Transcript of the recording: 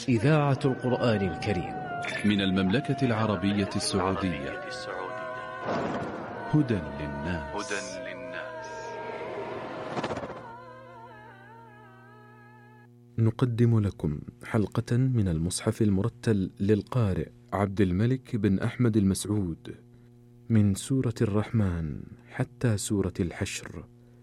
إذاعة القرآن الكريم من المملكة العربية السعودية. هدى للناس. نقدم لكم حلقة من المصحف المرتل للقارئ عبد الملك بن أحمد المسعود من سورة الرحمن حتى سورة الحشر،